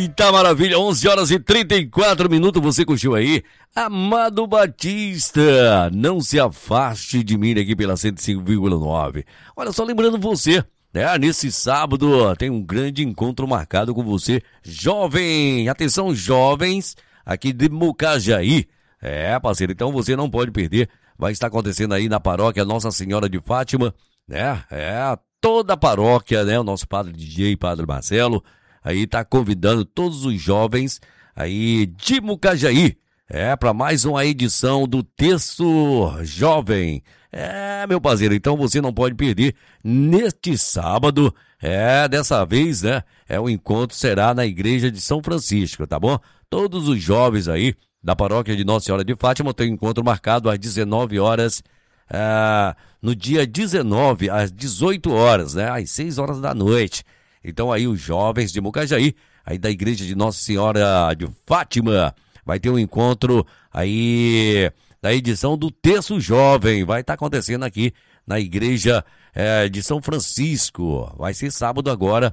Eita maravilha, 11 horas e 34 minutos, você curtiu aí? Amado Batista, não se afaste de mim aqui pela 105,9. Olha só, lembrando você, né, nesse sábado tem um grande encontro marcado com você, jovem, atenção jovens, aqui de Mucajaí. Parceiro, então você não pode perder, vai estar acontecendo aí na paróquia Nossa Senhora de Fátima, né, toda a paróquia, né, o nosso padre DJ, padre Marcelo, aí tá convidando todos os jovens aí de Mucajaí, para mais uma edição do Terço Jovem. Meu parceiro, então você não pode perder neste sábado, dessa vez, né, o encontro será na igreja de São Francisco, tá bom? Todos os jovens aí da paróquia de Nossa Senhora de Fátima tem um encontro marcado às 19 horas, no dia 19, às 18 horas, né, às 6 horas da noite. Então aí os jovens de Mucajaí, aí da igreja de Nossa Senhora de Fátima, vai ter um encontro aí da edição do Terço Jovem, vai estar acontecendo aqui na igreja de São Francisco, vai ser sábado agora,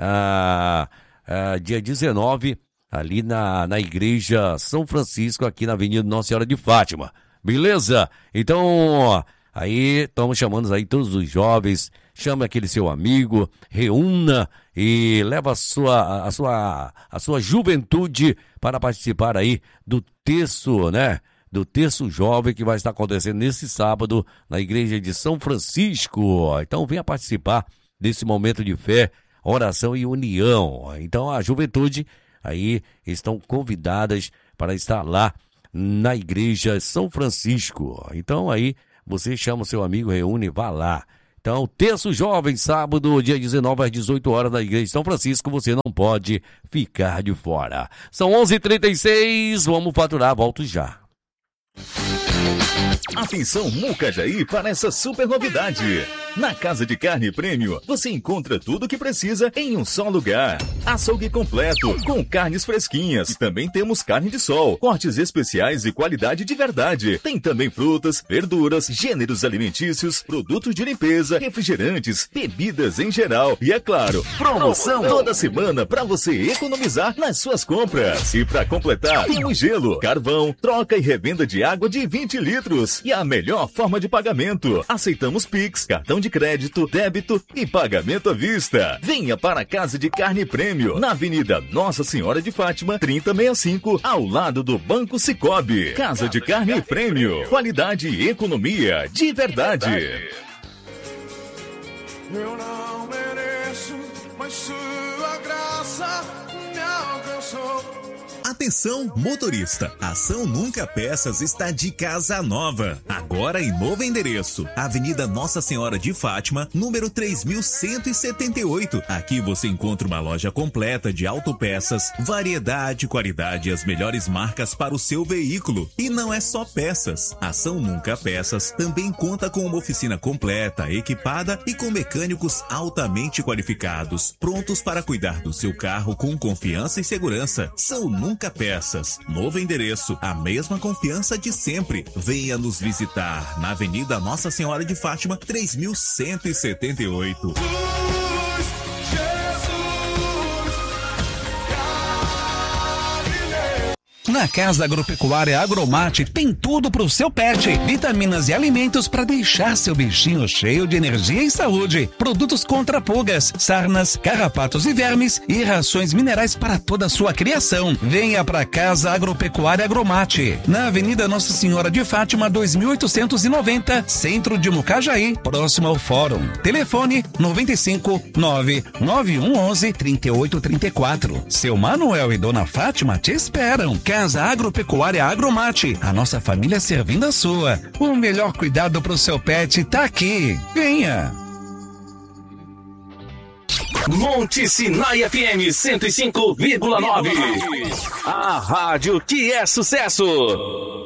dia 19, ali na igreja São Francisco, aqui na Avenida Nossa Senhora de Fátima, beleza? Então, aí estamos chamando aí todos os jovens, chame aquele seu amigo, reúna e leva a sua juventude para participar aí do terço, né? Do Terço Jovem que vai estar acontecendo nesse sábado na igreja de São Francisco. Então venha participar desse momento de fé, oração e união. Então a juventude aí estão convidadas para estar lá na igreja São Francisco. Então aí você chama o seu amigo, reúne, vá lá. Então, Terço Jovem, sábado, dia 19, às 18 horas, na Igreja de São Francisco, você não pode ficar de fora. São 11h36, vamos faturar, volto já. Atenção Mucajaí para essa super novidade. Na Casa de Carne Prêmio, você encontra tudo o que precisa em um só lugar. Açougue completo, com carnes fresquinhas. E também temos carne de sol, cortes especiais e qualidade de verdade. Tem também frutas, verduras, gêneros alimentícios, produtos de limpeza, refrigerantes, bebidas em geral. E é claro, promoção toda semana para você economizar nas suas compras. E para completar, temos gelo, carvão, troca e revenda de água de 20 litros. E a melhor forma de pagamento. Aceitamos Pix, cartão de crédito, débito e pagamento à vista. Venha para a Casa de Carne Prêmio, na Avenida Nossa Senhora de Fátima, 3065, ao lado do Banco Sicoob. Casa de Carne Prêmio, qualidade e economia de verdade. Eu não mereço, mas sua graça me alcançou. Atenção, motorista! Ação Nunca Peças está de casa nova. Agora em novo endereço. Avenida Nossa Senhora de Fátima, número 3178. Aqui você encontra uma loja completa de autopeças, variedade, qualidade e as melhores marcas para o seu veículo. E não é só peças. Ação Nunca Peças também conta com uma oficina completa, equipada e com mecânicos altamente qualificados, prontos para cuidar do seu carro com confiança e segurança. São Nunca Peças, novo endereço, a mesma confiança de sempre. Venha nos visitar na Avenida Nossa Senhora de Fátima, 3178. Na Casa Agropecuária Agromate tem tudo pro seu pet. Vitaminas e alimentos para deixar seu bichinho cheio de energia e saúde. Produtos contra pulgas, sarnas, carrapatos e vermes e rações minerais para toda a sua criação. Venha pra Casa Agropecuária Agromate. Na Avenida Nossa Senhora de Fátima, 2890, centro de Mucajaí, próximo ao Fórum. Telefone 95 99111 3834. Seu Manuel e Dona Fátima te esperam. Casa Agropecuária Agromate, a nossa família servindo a sua. O melhor cuidado pro seu pet tá aqui. Venha! Monte Sinai FM 105,9. A rádio que é sucesso.